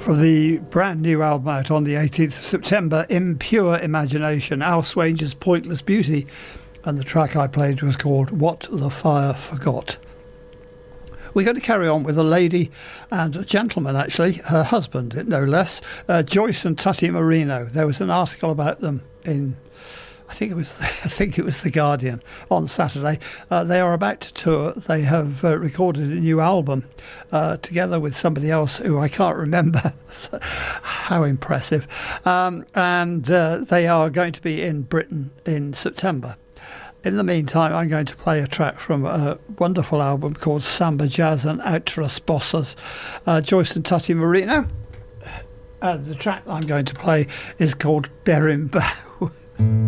From the brand new album out on the 18th of September, Impure Imagination, Al Swanger's Pointless Beauty, and the track I played was called What the Fire Forgot. We're going to carry on with a lady and a gentleman, actually, her husband, no less, Joyce and Tutty Marino. There was an article about them in, I think it was The Guardian on Saturday. They are about to tour. They have recorded a new album together with somebody else who I can't remember. How impressive. And they are going to be in Britain in September. In the meantime, I'm going to play a track from a wonderful album called Samba Jazz and Outras Bossas, Joyce and Tutty Marino. And the track I'm going to play is called Berimbau.